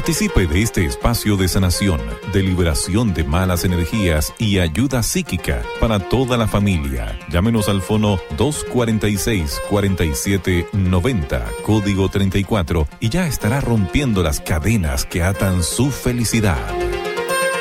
Participe de este espacio de sanación, de liberación de malas energías y ayuda psíquica para toda la familia. Llámenos al fono 246-4790, código 34, y ya estará rompiendo las cadenas que atan su felicidad.